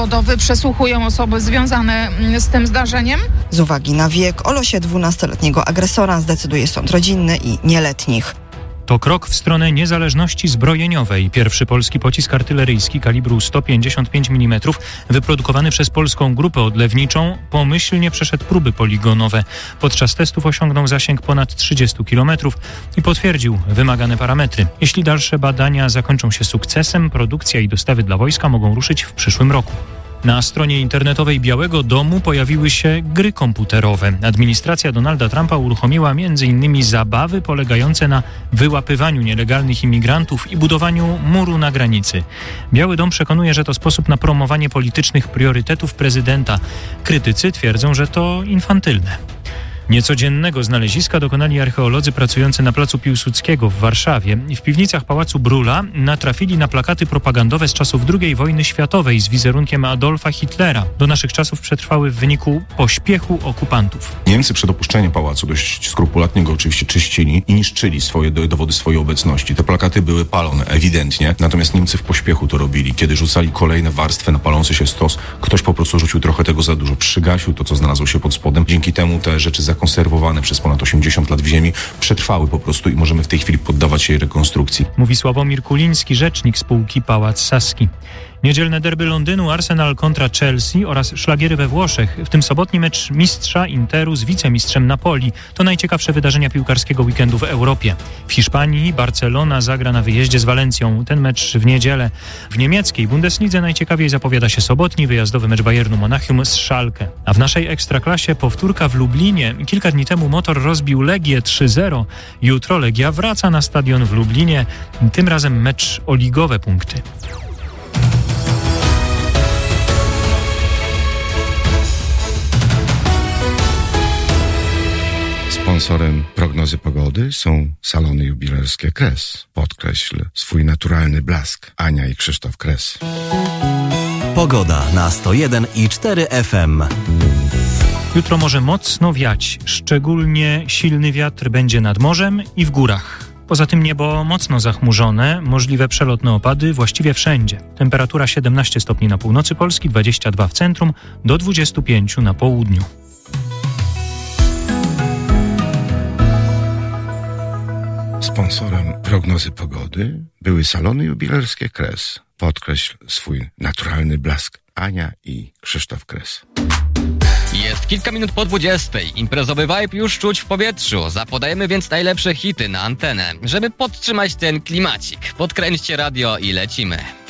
dowodowy, przesłuchują osoby związane z tym zdarzeniem. Z uwagi na wiek o losie 12-letniego agresora zdecyduje sąd rodzinny i nieletnich. To krok w stronę niezależności zbrojeniowej. Pierwszy polski pocisk artyleryjski kalibru 155 mm, wyprodukowany przez polską grupę odlewniczą, pomyślnie przeszedł próby poligonowe. Podczas testów osiągnął zasięg ponad 30 km i potwierdził wymagane parametry. Jeśli dalsze badania zakończą się sukcesem, produkcja i dostawy dla wojska mogą ruszyć w przyszłym roku. Na stronie internetowej Białego Domu pojawiły się gry komputerowe. Administracja Donalda Trumpa uruchomiła m.in. zabawy polegające na wyłapywaniu nielegalnych imigrantów i budowaniu muru na granicy. Biały Dom przekonuje, że to sposób na promowanie politycznych priorytetów prezydenta. Krytycy twierdzą, że to infantylne. Niecodziennego znaleziska dokonali archeolodzy pracujący na placu Piłsudskiego w Warszawie. W piwnicach Pałacu Brühla natrafili na plakaty propagandowe z czasów II wojny światowej z wizerunkiem Adolfa Hitlera. Do naszych czasów przetrwały w wyniku pośpiechu okupantów. Niemcy przed opuszczeniem pałacu dość skrupulatnie go oczywiście czyścili i niszczyli dowody swojej obecności. Te plakaty były palone, ewidentnie. Natomiast Niemcy w pośpiechu to robili. Kiedy rzucali kolejne warstwy na palący się stos, ktoś po prostu rzucił trochę tego za dużo. Przygasił to, co znalazło się pod spodem. Dzięki temu te rzeczy zakonserwowane przez ponad 80 lat w ziemi przetrwały po prostu i możemy w tej chwili poddawać się jej rekonstrukcji. Mówi Sławomir Kuliński, rzecznik spółki Pałac Saski. Niedzielne derby Londynu, Arsenal kontra Chelsea oraz szlagiery we Włoszech, w tym sobotni mecz mistrza Interu z wicemistrzem Napoli. To najciekawsze wydarzenia piłkarskiego weekendu w Europie. W Hiszpanii Barcelona zagra na wyjeździe z Walencją. Ten mecz w niedzielę. W niemieckiej Bundeslidze najciekawiej zapowiada się sobotni wyjazdowy mecz Bayernu Monachium z Schalke. A w naszej ekstraklasie powtórka w Lublinie. Kilka dni temu Motor rozbił Legię 3-0. Jutro Legia wraca na stadion w Lublinie. Tym razem mecz o ligowe punkty. Sponsorem prognozy pogody są salony jubilerskie Kres. Podkreśl swój naturalny blask. Ania i Krzysztof Kres. Pogoda na 101,4 FM. Jutro może mocno wiać. Szczególnie silny wiatr będzie nad morzem i w górach. Poza tym niebo mocno zachmurzone, możliwe przelotne opady właściwie wszędzie. Temperatura 17 stopni na północy Polski, 22 w centrum, do 25 na południu. Sponsorem prognozy pogody były salony jubilerskie Kres. Podkreśl swój naturalny blask. Ania i Krzysztof Kres. Jest kilka minut po 20. Imprezowy vibe już czuć w powietrzu. Zapodajemy więc najlepsze hity na antenę, żeby podtrzymać ten klimacik. Podkręćcie radio i lecimy.